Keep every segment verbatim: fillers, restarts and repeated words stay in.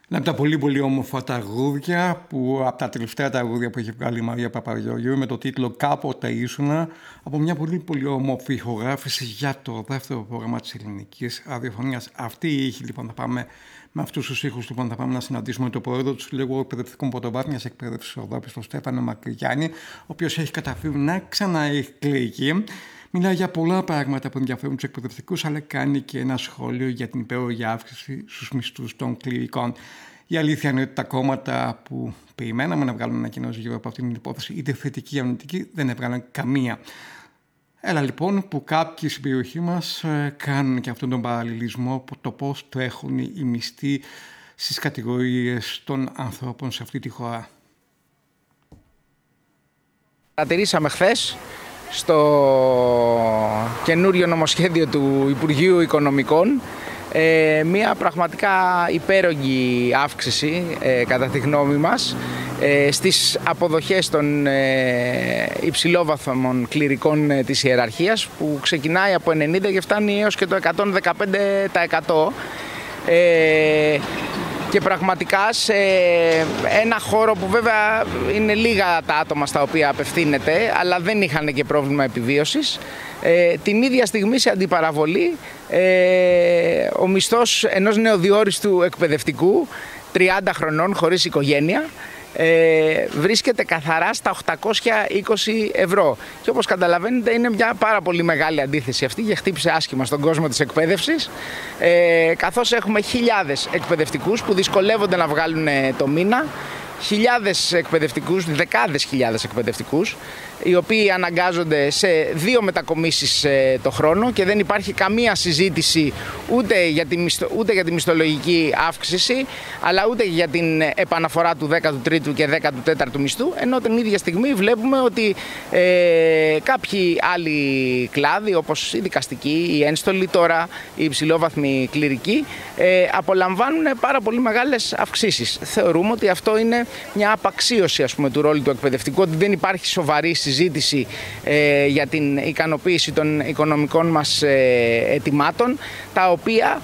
Ένα από τα πολύ πολύ όμορφα τραγούδια, που από τα τελευταία τραγούδια που έχει βγάλει η Μαρία Παπαγεωργίου, με το τίτλο «Κάποτε ήσουνα», από μια πολύ πολύ όμορφη ηχογράφηση για το δεύτερο πρόγραμμα της ελληνικής ραδιοφωνίας. Αυτή η ήχη, λοιπόν, θα πάμε με αυτούς τους ήχους, λοιπόν, θα πάμε να συναντήσουμε τον πρόεδρο του Συλλόγου Εκπαιδευτικών Πρωτοβάθμιας Εκπαίδευσης Ροδόπης, τον Στέφανο Μακρυγιάννη, ο οποίος έχει καταφέρει να ξαναεκλεγεί. Μιλάει για πολλά πράγματα που ενδιαφέρουν τους εκπαιδευτικούς, αλλά κάνει και ένα σχόλιο για την υπέρογη αύξηση στους μισθούς των κληρικών. Η αλήθεια είναι ότι τα κόμματα που περιμέναμε να βγάλουν ανακοινώσεις γύρω από αυτήν την υπόθεση, είτε θετική ή αρνητική, δεν έβγαλαν καμία. Έλα λοιπόν που κάποιοι στην περιοχή μας κάνουν και αυτόν τον παραλληλισμό, το πώς τρέχουν οι μισθοί στις κατηγορίες των ανθρώπων σε αυτή τη χώρα. Παρατηρήσαμε χθες στο καινούριο νομοσχέδιο του Υπουργείου Οικονομικών ε, μια πραγματικά υπέρογγη αύξηση ε, κατά τη γνώμη μας ε, στις αποδοχές των ε, υψηλόβαθμων κληρικών ε, της ιεραρχίας, που ξεκινάει από ενενήντα και φτάνει έως και το εκατόν δεκαπέντε τοις εκατό. Ε, και πραγματικά σε ένα χώρο που βέβαια είναι λίγα τα άτομα στα οποία απευθύνεται, αλλά δεν είχαν και πρόβλημα επιβίωσης. Ε, την ίδια στιγμή, σε αντιπαραβολή, ε, ο μισθός ενός νεοδιόριστου εκπαιδευτικού τριάντα χρονών χωρίς οικογένεια Ε, βρίσκεται καθαρά στα οκτακόσια είκοσι ευρώ. Και όπως καταλαβαίνετε, είναι μια πάρα πολύ μεγάλη αντίθεση αυτή και χτύπησε άσχημα στον κόσμο της εκπαίδευσης, ε, καθώς έχουμε χιλιάδες εκπαιδευτικούς που δυσκολεύονται να βγάλουν το μήνα, χιλιάδες εκπαιδευτικούς, δεκάδες χιλιάδες εκπαιδευτικούς, οι οποίοι αναγκάζονται σε δύο μετακομίσεις ε, το χρόνο, και δεν υπάρχει καμία συζήτηση ούτε για, τη μισθο, ούτε για τη μισθολογική αύξηση, αλλά ούτε για την επαναφορά του δέκατου τρίτου και δέκατου τέταρτου μισθού, ενώ την ίδια στιγμή βλέπουμε ότι ε, κάποιοι άλλοι κλάδοι, όπως η δικαστική, η ένστολη, τώρα η υψηλόβαθμη κληρική, ε, απολαμβάνουν πάρα πολύ μεγάλες αυξήσεις. Θεωρούμε ότι αυτό είναι μια απαξίωση, ας πούμε, του ρόλου του εκπαιδευτικού, ότι δεν υπάρχει σοβαρή συζήτηση ε, για την ικανοποίηση των οικονομικών μας ε, αιτημάτων, τα οποία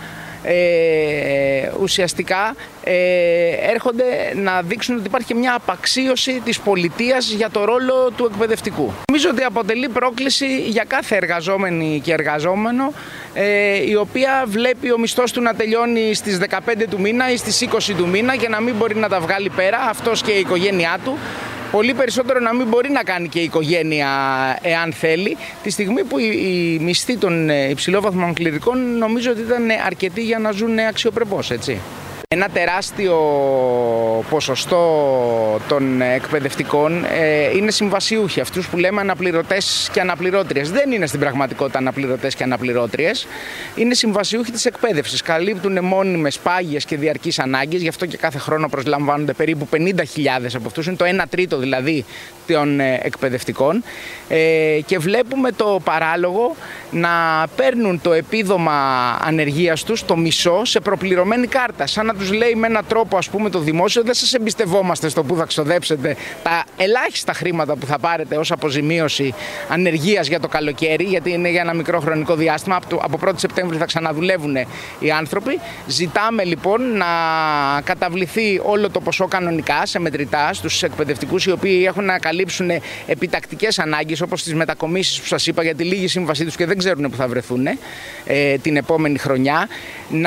ε, ουσιαστικά ε, έρχονται να δείξουν ότι υπάρχει μια απαξίωση της πολιτείας για το ρόλο του εκπαιδευτικού. Νομίζω ότι αποτελεί πρόκληση για κάθε εργαζόμενη και εργαζόμενο, ε, η οποία βλέπει ο μισθός του να τελειώνει στις δεκαπέντε του μήνα ή στις είκοσι του μήνα και να μην μπορεί να τα βγάλει πέρα, αυτός και η οικογένειά του. Πολύ περισσότερο να μην μπορεί να κάνει και η οικογένεια εάν θέλει, τη στιγμή που οι μισθοί των υψηλόβαθμων κληρικών νομίζω ότι ήταν αρκετοί για να ζουν αξιοπρεπώς, έτσι. Ένα τεράστιο ποσοστό των εκπαιδευτικών ε, είναι συμβασιούχοι, αυτούς που λέμε αναπληρωτές και αναπληρώτριες. Δεν είναι στην πραγματικότητα αναπληρωτές και αναπληρώτριες, είναι συμβασιούχοι της εκπαίδευσης. Καλύπτουν μόνιμες, πάγιες και διαρκείς ανάγκες, γι' αυτό και κάθε χρόνο προσλαμβάνονται περίπου πενήντα χιλιάδες από αυτούς, είναι το ένα τρίτο δηλαδή των εκπαιδευτικών, ε, και βλέπουμε το παράλογο να παίρνουν το επίδομα ανεργίας τους, το μισό, σε προπληρωμένη κάρτα, σαν να τους λέει με έναν τρόπο, ας πούμε, το δημόσιο: δεν σας εμπιστευόμαστε στο που θα ξοδέψετε τα ελάχιστα χρήματα που θα πάρετε ως αποζημίωση ανεργίας για το καλοκαίρι, γιατί είναι για ένα μικρό χρονικό διάστημα, από πρώτη Σεπτέμβρη θα ξαναδουλεύουν οι άνθρωποι. Ζητάμε λοιπόν να καταβληθεί όλο το ποσό κανονικά, σε μετρητά, στους εκπαιδευτικούς οι οποίοι έχουν να καλύψουν επιτακτικές ανάγκες, όπως τις μετακομίσεις που σας είπα, για τη λίγη σύμβασή τους και δεν ξέρουν που θα βρεθούν ε, την επόμενη χρονιά, να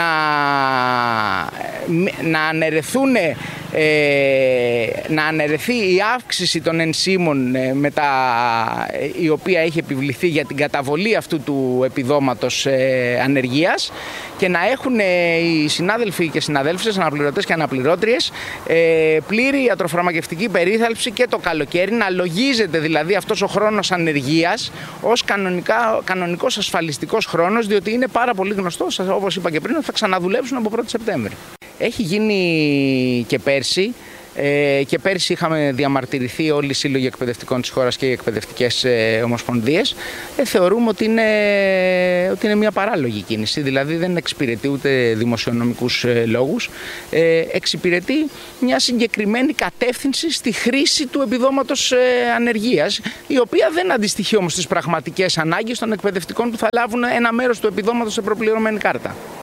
να αναιρεθούν, ε, να αναιρεθεί η αύξηση των ενσύμων ε, με τα, ε, η οποία έχει επιβληθεί για την καταβολή αυτού του επιδόματος ε, ανεργίας, και να έχουν ε, οι συνάδελφοι και συναδέλφισες, αναπληρωτές και αναπληρώτριες, ε, πλήρη ιατροφαρμακευτική περίθαλψη και το καλοκαίρι, να λογίζεται δηλαδή αυτός ο χρόνος ανεργίας ως κανονικά, κανονικός ασφαλιστικός χρόνος, διότι είναι πάρα πολύ γνωστός, όπως είπα και πριν, ότι θα ξαναδουλέψουν από πρώτη Σεπτέμβρη. Έχει γίνει και πέρσι, ε, και πέρσι είχαμε διαμαρτυρηθεί όλοι οι σύλλογοι εκπαιδευτικών της χώρας και οι εκπαιδευτικές ε, ομοσπονδίες. Ε, θεωρούμε ότι είναι, ότι είναι μια παράλογη κίνηση, δηλαδή δεν εξυπηρετεί ούτε δημοσιονομικούς ε, λόγους, ε, εξυπηρετεί μια συγκεκριμένη κατεύθυνση στη χρήση του επιδόματος ε, ανεργίας, η οποία δεν αντιστοιχεί όμως στις πραγματικές ανάγκες των εκπαιδευτικών που θα λάβουν ένα μέρος του επιδόματος σε προπληρωμένη κάρτα.